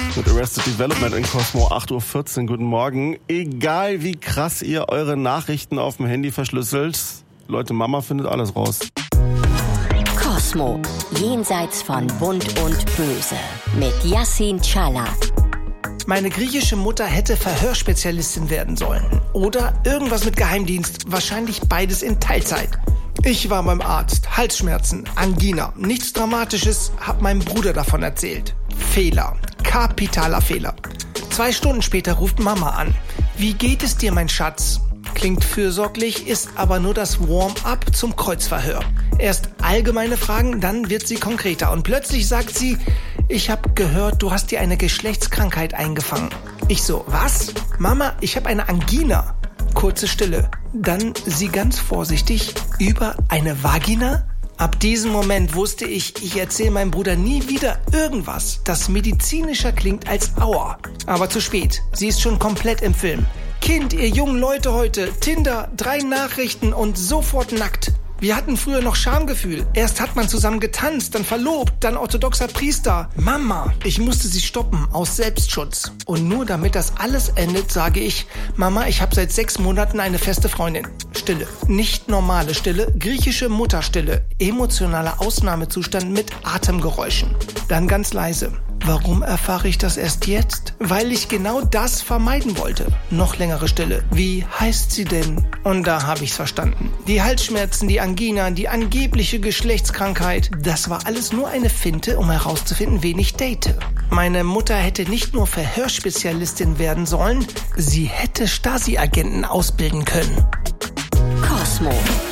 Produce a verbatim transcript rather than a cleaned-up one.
Mit Arrested Development in Cosmo, acht Uhr vierzehn, guten Morgen. Egal wie krass ihr eure Nachrichten auf dem Handy verschlüsselt, Leute, Mama findet alles raus. Cosmo, jenseits von Bunt und Böse, mit Yassin Challa. Meine griechische Mutter hätte Verhörspezialistin werden sollen. Oder irgendwas mit Geheimdienst, wahrscheinlich beides in Teilzeit. Ich war beim Arzt, Halsschmerzen, Angina, nichts Dramatisches, hab meinem Bruder davon erzählt. Fehler, kapitaler Fehler. Zwei Stunden später ruft Mama an. Wie geht es dir, mein Schatz? Klingt fürsorglich, ist aber nur das Warm-up zum Kreuzverhör. Erst allgemeine Fragen, dann wird sie konkreter. Und plötzlich sagt sie, ich habe gehört, du hast dir eine Geschlechtskrankheit eingefangen. Ich so, was? Mama, ich habe eine Angina. Kurze Stille. Dann sie ganz vorsichtig, über eine Vagina? Ab diesem Moment wusste ich, ich erzähle meinem Bruder nie wieder irgendwas, das medizinischer klingt als Aua. Aber zu spät, sie ist schon komplett im Film. Kind, ihr jungen Leute heute, Tinder, drei Nachrichten und sofort nackt. Wir hatten früher noch Schamgefühl. Erst hat man zusammen getanzt, dann verlobt, dann orthodoxer Priester. Mama, ich musste sie stoppen, aus Selbstschutz. Und nur damit das alles endet, sage ich, Mama, ich habe seit sechs Monaten eine feste Freundin. Stille. Nicht normale Stille, griechische Mutterstille. Emotionaler Ausnahmezustand mit Atemgeräuschen. Dann ganz leise. Warum erfahre ich das erst jetzt? Weil ich genau das vermeiden wollte. Noch längere Stille. Wie heißt sie denn? Und da habe ich's verstanden. Die Halsschmerzen, die Angina, die angebliche Geschlechtskrankheit. Das war alles nur eine Finte, um herauszufinden, wen ich date. Meine Mutter hätte nicht nur Verhörspezialistin werden sollen, sie hätte Stasi-Agenten ausbilden können. Cosmo.